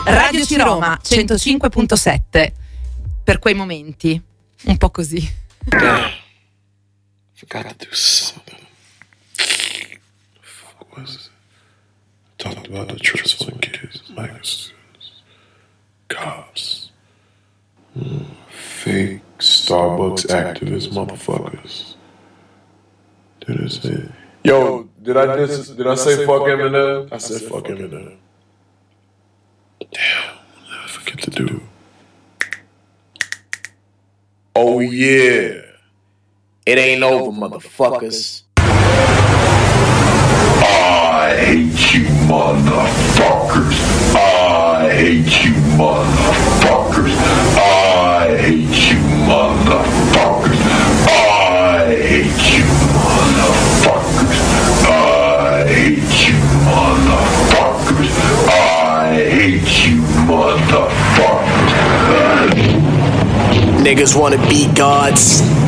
Radio Ciroma 105.7. Per quei momenti, un po' così. Forgot to do something. What was it? Talked about the trips for the kids, migrant students, cops, fake Starbucks activist motherfuckers. Did I say? Yo, did I say fuck Eminem? I said fuck Eminem. Damn, I forget to do. Oh yeah. It ain't over, motherfuckers. I hate you, motherfuckers. I hate you, motherfuckers. I hate you, motherfuckers. I hate you, motherfuckers. I hate you, motherfuckers. I hate you, motherfuckers. Niggas wanna be gods.